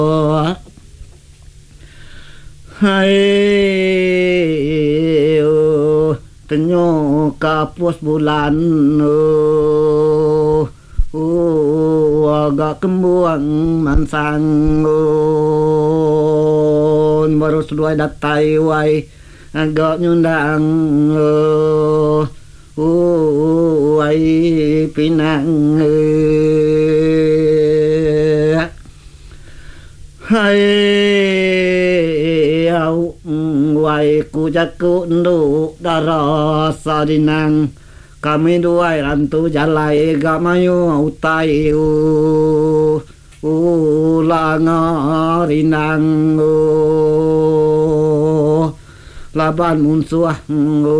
hai tenyo kapus bulan agak kembuang mansang baru sudah datai wai agak nyundang wai pinang hai au wai ku jaku ndu dara sadinang kami dua rantu jalai gamayu utai langarinang laban munsuah